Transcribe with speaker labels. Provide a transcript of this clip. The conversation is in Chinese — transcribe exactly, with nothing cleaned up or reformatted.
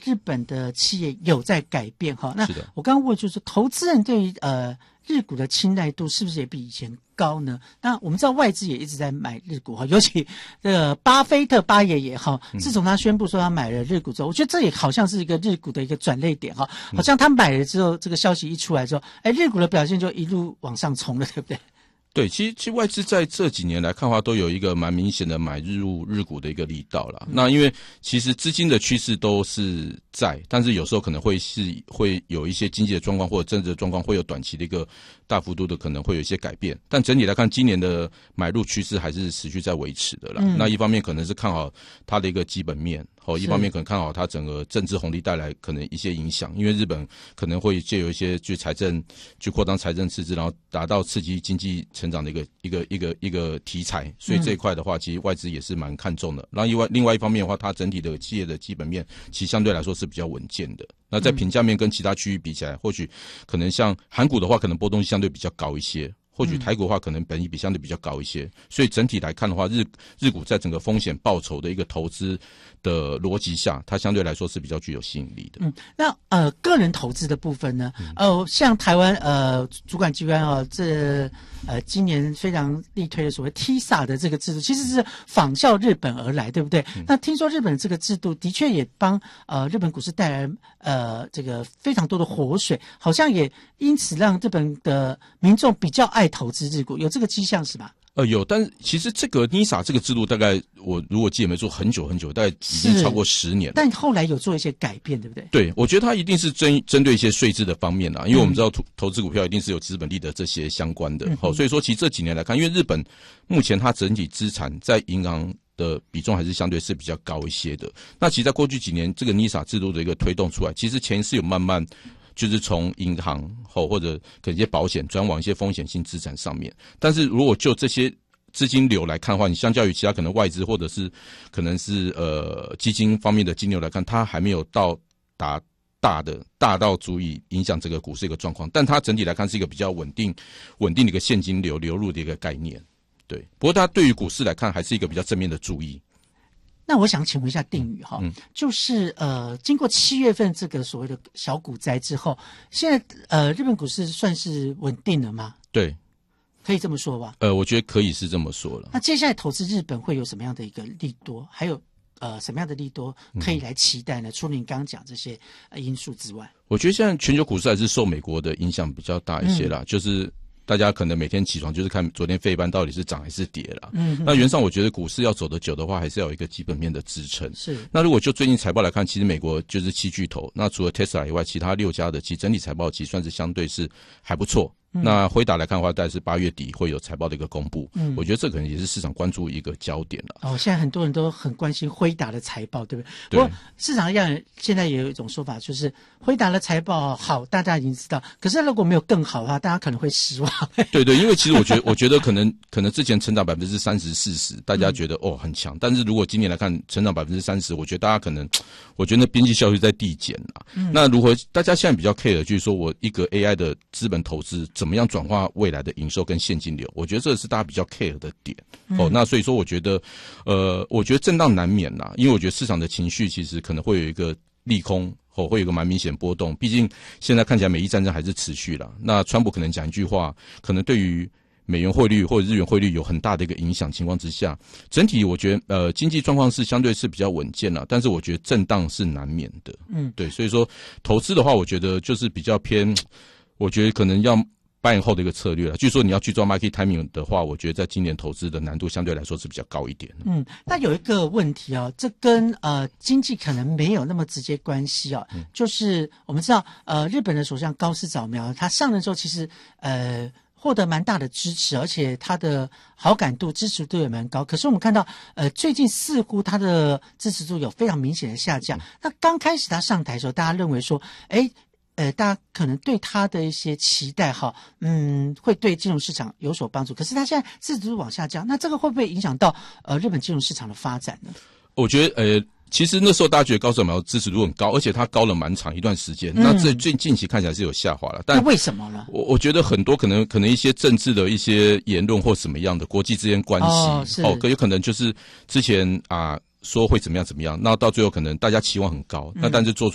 Speaker 1: 日本的企业有在改变哈。那
Speaker 2: 是的，
Speaker 1: 我刚刚问就是投资人对于呃日股的青睐度是不是也比以前高呢？那我们知道外资也一直在买日股哈，尤其这个巴菲特巴爷爷哈，自从他宣布说他买了日股之后，我觉得这也好像是一个日股的一个转捩点哈，好像他买了之后，这个消息一出来之后，哎，日股的表现就一路往上冲了，对不对？
Speaker 2: 对，其实其实外资在这几年来看的话，都有一个蛮明显的买日入日股的一个力道啦。嗯、那因为其实资金的趋势都是在，但是有时候可能会是会有一些经济的状况或者政治的状况，会有短期的一个大幅度的可能会有一些改变。但整体来看，今年的买入趋势还是持续在维持的啦。嗯、那一方面可能是看好它的一个基本面。哦，一方面可能看好它整个政治红利带来可能一些影响，因为日本可能会借由一些去财政去扩张财政赤字，然后达到刺激经济成长的一个一个一个一个题材，所以这一块的话，其实外资也是蛮看重的。然后另外另外一方面的话，它整体的企业的基本面其实相对来说是比较稳健的。那在评价面跟其他区域比起来，或许可能像韩股的话，可能波动相对比较高一些。或许台股的话，可能本益比相对比较高一些，所以整体来看的话，日日股在整个风险报酬的一个投资的逻辑下，它相对来说是比较具有吸引力的。
Speaker 1: 嗯，那呃个人投资的部分呢，呃像台湾呃主管机关哦，这呃今年非常力推的所谓 T S A 的这个制度，其实是仿效日本而来，对不对？嗯、那听说日本这个制度的确也帮呃日本股市带来呃这个非常多的活水，好像也因此让日本的民众比较爱投资日股，有这个迹象是吧？
Speaker 2: 呃，有，但是其实这个 N I S A 这个制度大概我如果记得没错，很久很久，大概已经超过十年了。但
Speaker 1: 后来有做一些改变，对不对？
Speaker 2: 对，我觉得它一定是针针对一些税制的方面啦，因为我们知道投投资股票一定是有资本利得这些相关的。好、嗯，所以说其实这几年来看，因为日本目前它整体资产在银行的比重还是相对是比较高一些的。那其实在过去几年，这个 N I S A 制度的一个推动出来，其实前是有慢慢。就是从银行后或者可能一些保险转往一些风险性资产上面，但是如果就这些资金流来看的话，你相较于其他可能外资或者是可能是呃基金方面的金流来看，它还没有到达大的大到足以影响这个股市一个状况，但它整体来看是一个比较稳定稳定的一个现金流流入的一个概念。对，不过它对于股市来看还是一个比较正面的注意。
Speaker 1: 那我想请问一下定宇哈，嗯、就是呃，经过七月份这个所谓的小股灾之后，现在呃，日本股市算是稳定了吗？
Speaker 2: 对，
Speaker 1: 可以这么说吧？
Speaker 2: 呃，我觉得可以是这么说了。
Speaker 1: 那接下来投资日本会有什么样的一个利多？还有呃，什么样的利多可以来期待呢？嗯、除了你刚刚讲这些、呃、因素之外，
Speaker 2: 我觉得现在全球股市还是受美国的影响比较大一些啦，嗯、就是。大家可能每天起床就是看昨天费半到底是涨还是跌啦。嗯，那原上我觉得股市要走得久的话，还是要有一个基本面的支撑。是。那如果就最近财报来看，其实美国就是七巨头，那除了 Tesla 以外，其他六家的其实整体财报其实算是相对是还不错。嗯、那辉达来看的话，大概是八月底会有财报的一个公布。嗯，我觉得这可能也是市场关注一个焦点了。
Speaker 1: 哦，现在很多人都很关心辉达的财报，对不对？对。不过市场上现在也有一种说法，就是辉达的财报好，大家已经知道，可是如果没有更好的话，大家可能会失望。
Speaker 2: 对对，因为其实我觉得，我觉得可能可能之前成长百分之三十、四十，大家觉得、嗯、哦很强，但是如果今年来看成长百分之三十，我觉得大家可能，我觉得那边际效益在递减啦。嗯、那如何大家现在比较 care 就是说我一个 A I 的资本投资怎么样转化未来的营收跟现金流，我觉得这是大家比较 care 的点。嗯、哦，那所以说我觉得，呃，我觉得震荡难免啦，因为我觉得市场的情绪其实可能会有一个利空。哦，会有一个蛮明显波动，毕竟现在看起来美伊战争还是持续了。那川普可能讲一句话，可能对于美元汇率或者日元汇率有很大的一个影响情况之下，整体我觉得呃经济状况是相对是比较稳健了，但是我觉得震荡是难免的。嗯，对，所以说投资的话，我觉得就是比较偏，我觉得可能要半后的一个策略了。据说你要去抓 market timing 的话，我觉得在今年投资的难度相对来说是比较高一点。
Speaker 1: 嗯，那有一个问题哦，这跟呃经济可能没有那么直接关系哦。嗯、就是我们知道，呃，日本的首相高市早苗，他上任之后其实呃获得蛮大的支持，而且他的好感度、支持度也蛮高。可是我们看到，呃，最近似乎他的支持度有非常明显的下降。嗯、那刚开始他上台的时候，大家认为说，哎。呃，大家可能对他的一些期待哈，嗯，会对金融市场有所帮助。可是他现在支持度往下降，那这个会不会影响到呃日本金融市场的发展呢？
Speaker 2: 我觉得呃，其实那时候大家觉得高市早苗支持度很高，而且他高了蛮长一段时间。嗯、那这最近期看起来是有下滑了，但
Speaker 1: 那为什么呢？
Speaker 2: 我我觉得很多可能可能一些政治的一些言论或什么样的国际之间关系，哦，可有可能就是之前啊。说会怎么样怎么样，那到最后可能大家期望很高，嗯、那但是做出